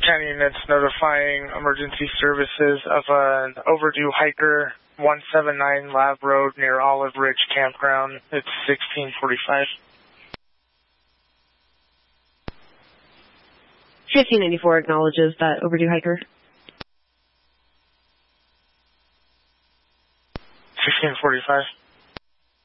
County units notifying emergency services of an overdue hiker, 179 Lab Road near Olive Ridge Campground. It's 1645. 1594 acknowledges that overdue hiker. 1645.